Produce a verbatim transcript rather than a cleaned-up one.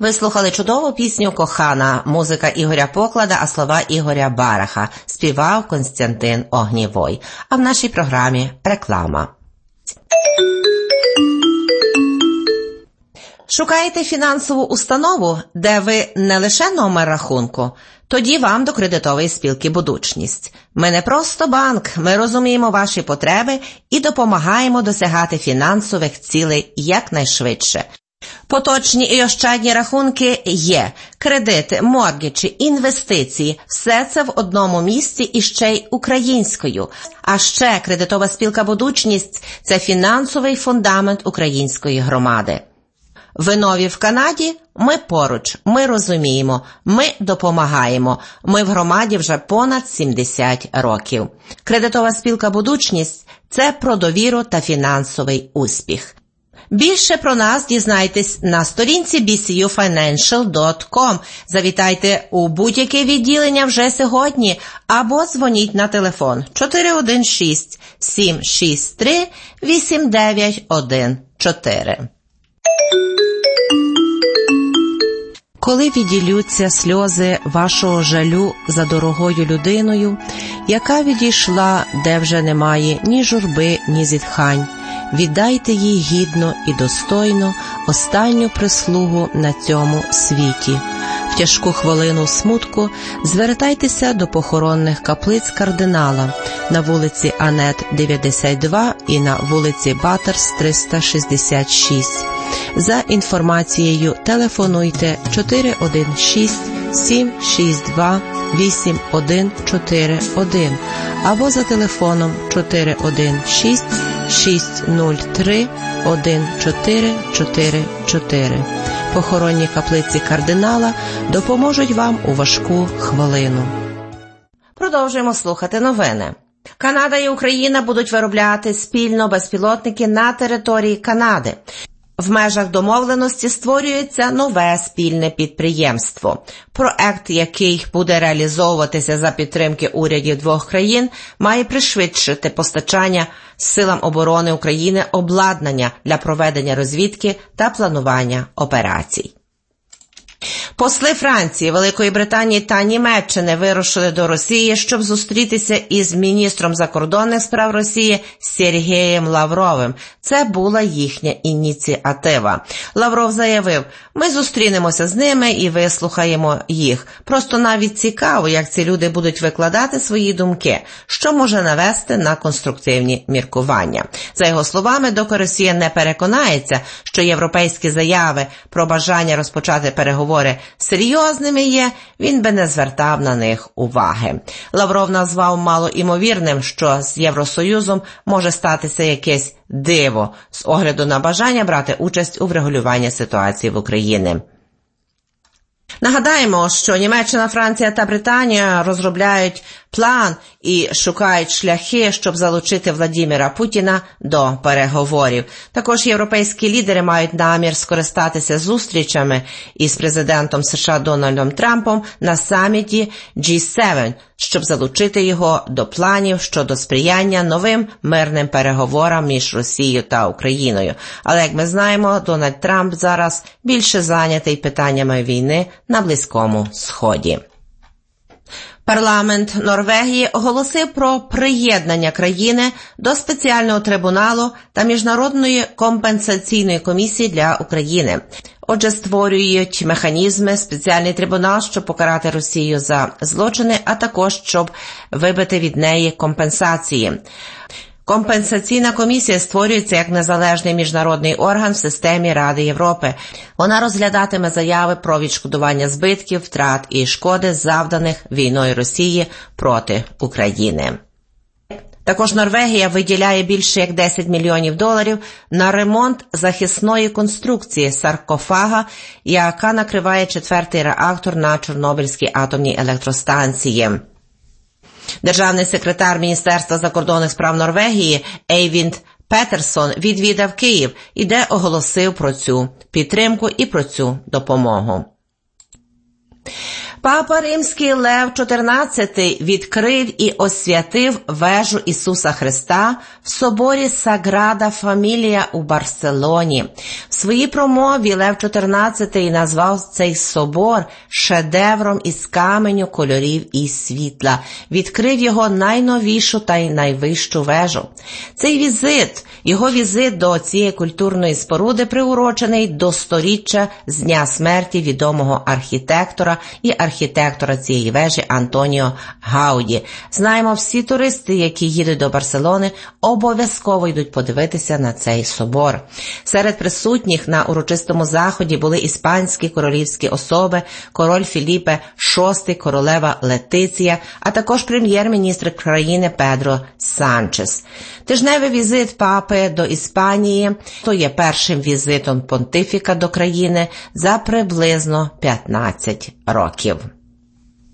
Ви слухали чудову пісню «Кохана», музика Ігоря Поклада, а слова Ігоря Бараха. Співав Костянтин Огнєвой. А в нашій програмі реклама. Шукаєте фінансову установу, де ви не лише номер рахунку? Тоді вам до кредитової спілки «Будучність». Ми не просто банк, ми розуміємо ваші потреби і допомагаємо досягати фінансових цілей якнайшвидше. Поточні і ощадні рахунки є, кредити, моргіджі, інвестиції – все це в одному місці і ще й українською. А ще кредитова спілка «Будучність» – це фінансовий фундамент української громади. Ви нові в Канаді? Ми поруч, ми розуміємо, ми допомагаємо. Ми в громаді вже понад сімдесят років. Кредитова спілка «Будучність» – це про довіру та фінансовий успіх. Більше про нас дізнайтесь на сторінці бі сі ю файненшл дот ком. Завітайте у будь-яке відділення вже сьогодні або дзвоніть на телефон чотири один шість сім шість три вісім дев'ять один чотири. Коли віділються сльози вашого жалю за дорогою людиною, яка відійшла, де вже немає ні журби, ні зітхань, віддайте їй гідно і достойно останню прислугу на цьому світі. В тяжку хвилину смутку звертайтеся до похоронних каплиць кардинала на вулиці Анет дев'яносто два і на вулиці Баттерс триста шістдесят шість. За інформацією телефонуйте чотири один шість сім шість два вісім один чотири один або за телефоном чотири один шість шість нуль три один чотири чотири чотири. Похоронні каплиці кардинала допоможуть вам у важку хвилину. Продовжуємо слухати новини. Канада і Україна будуть виробляти спільно безпілотники на території Канади. В межах домовленості створюється нове спільне підприємство. Проект, який буде реалізовуватися за підтримки урядів двох країн, має пришвидшити постачання Силам оборони України обладнання для проведення розвідки та планування операцій. Посли Франції, Великої Британії та Німеччини вирушили до Росії, щоб зустрітися із міністром закордонних справ Росії Сергієм Лавровим. Це була їхня ініціатива. Лавров заявив: «Ми зустрінемося з ними і вислухаємо їх. Просто навіть цікаво, як ці люди будуть викладати свої думки, що може навести на конструктивні міркування». За його словами, доки Росія не переконається, що європейські заяви про бажання розпочати переговори серйозними є, він би не звертав на них уваги. Лавров назвав малоімовірним, що з Євросоюзом може статися якесь диво з огляду на бажання брати участь у врегулюванні ситуації в Україні. Нагадаємо, що Німеччина, Франція та Британія розробляють план і шукають шляхи, щоб залучити Владіміра Путіна до переговорів. Також європейські лідери мають намір скористатися зустрічами із президентом США Дональдом Трампом на саміті джі сім, щоб залучити його до планів щодо сприяння новим мирним переговорам між Росією та Україною. Але, як ми знаємо, Дональд Трамп зараз більше зайнятий питаннями війни на Близькому Сході. Парламент Норвегії оголосив про приєднання країни до спеціального трибуналу та Міжнародної компенсаційної комісії для України. Отже, створюють механізми, спеціальний трибунал, щоб покарати Росію за злочини, а також щоб вибити від неї компенсації. Компенсаційна комісія створюється як незалежний міжнародний орган в системі Ради Європи. Вона розглядатиме заяви про відшкодування збитків, втрат і шкоди, завданих війною Росії проти України. Також Норвегія виділяє більше як десять мільйонів доларів на ремонт захисної конструкції саркофага, яка накриває четвертий реактор на Чорнобильській атомній електростанції. Державний секретар Міністерства закордонних справ Норвегії Ейвінд Петерсон відвідав Київ і де оголосив про цю підтримку і про цю допомогу. Папа Римський Лев чотирнадцятий відкрив і освятив вежу Ісуса Христа в соборі Саграда Фамілія у Барселоні. В своїй промові Лев чотирнадцятий назвав цей собор шедевром із каменю, кольорів і світла. Відкрив його найновішу та й найвищу вежу. Цей візит, його візит до цієї культурної споруди приурочений до сторіччя з дня смерті відомого архітектора і архітектора цієї вежі Антоніо Гауді. Знаємо, всі туристи, які їдуть до Барселони, обов'язково йдуть подивитися на цей собор. Серед присутніх на урочистому заході були іспанські королівські особи, король Філіпе шостий, королева Летиція, а також прем'єр-міністр країни Педро Санчес. Тижневий візит папи до Іспанії – то є першим візитом понтифіка до країни за приблизно п'ятнадцять років.